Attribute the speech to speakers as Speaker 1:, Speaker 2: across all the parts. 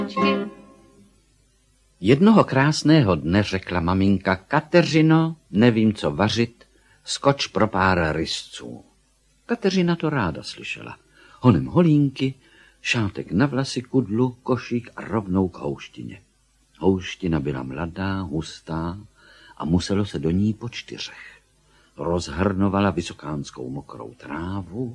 Speaker 1: Jednoho krásného dne řekla maminka: Kateřino, nevím, co vařit, skoč pro pár rysců. Kateřina to ráda slyšela. Honem holínky, šátek na vlasy, kudlu, košík a rovnou k houštině. Houština byla mladá, hustá a muselo se do ní po 4. Rozhrnovala vysokánskou mokrou trávu.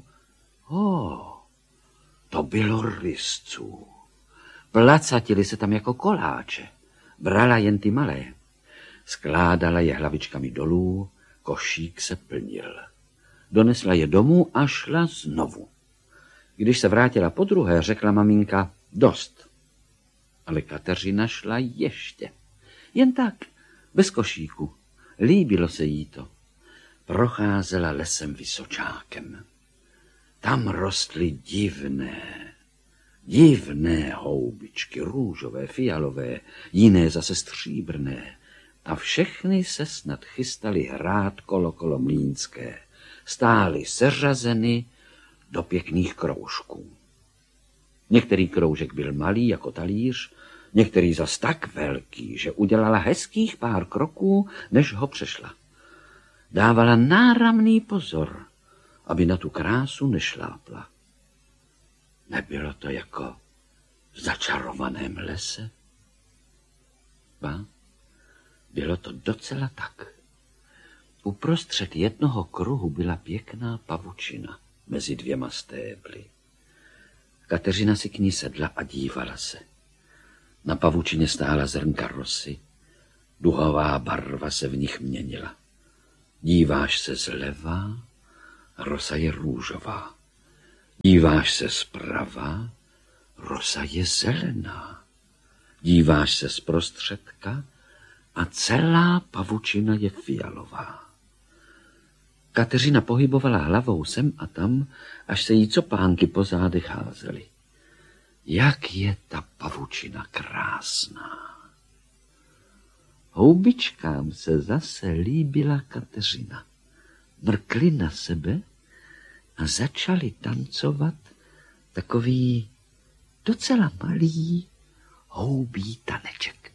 Speaker 1: To bylo rysců. Placatili se tam jako koláče. Brala jen ty malé. Skládala je hlavičkami dolů, košík se plnil. Donesla je domů a šla znovu. Když se vrátila podruhé, řekla maminka: dost. Ale Kateřina šla ještě. Jen tak, bez košíku. Líbilo se jí to. Procházela lesem Vysočákem. Tam rostly divné houbičky, růžové, fialové, jiné zase stříbrné. A všechny se snad chystaly hrát kolo mlýnské. Stály seřazeny do pěkných kroužků. Některý kroužek byl malý jako talíř, některý zas tak velký, že udělala hezkých pár kroků, než ho přešla. Dávala náramný pozor, aby na tu krásu nešlápla. Nebylo to jako v začarovaném lese? Ba, bylo to docela tak. Uprostřed jednoho kruhu byla pěkná pavučina mezi 2 stébly. Kateřina si k ní sedla a dívala se. Na pavučině stála zrnka rosy, duhová barva se v nich měnila. Díváš se zleva, rosa je růžová. Díváš se zprava, rosa je zelená. Díváš se zprostředka a celá pavučina je fialová. Kateřina pohybovala hlavou sem a tam, až se jí copánky po zádech házely. Jak je ta pavučina krásná. Houbičkám se zase líbila Kateřina. Mrkli na sebe a začali tancovat takový docela malý houbí taneček.